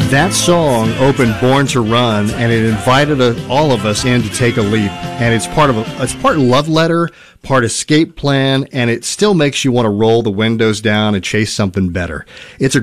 That song opened Born to Run, and it invited all of us in to take a leap. And it's part love letter, part escape plan, and it still makes you want to roll the windows down and chase something better. It's a